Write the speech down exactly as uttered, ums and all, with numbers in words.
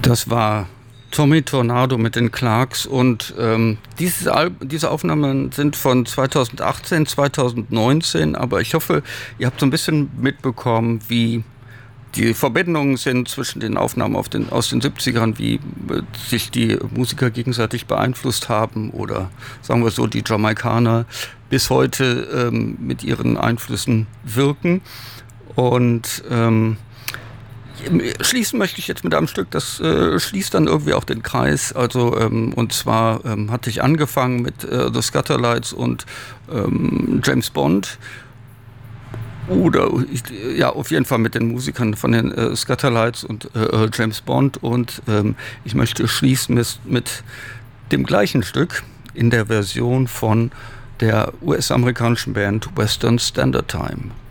Das war Tommy Tornado mit den Clarks und ähm, diese, Al- diese Aufnahmen sind von zweitausendachtzehn, zweitausendneunzehn, aber ich hoffe, ihr habt so ein bisschen mitbekommen, wie die Verbindungen sind zwischen den Aufnahmen auf den, aus den siebzigern, wie äh, sich die Musiker gegenseitig beeinflusst haben oder sagen wir so, die Jamaikaner bis heute ähm, mit ihren Einflüssen wirken. Und ähm, schließen möchte ich jetzt mit einem Stück, das äh, schließt dann irgendwie auch den Kreis. Also ähm, und zwar ähm, hatte ich angefangen mit äh, The Scatterlights und ähm, James Bond. Oder ich, ja, auf jeden Fall mit den Musikern von den äh, Scatterlights und äh, James Bond. Und ähm, ich möchte schließen mit, mit dem gleichen Stück in der Version von der U S-amerikanischen Band Western Standard Time.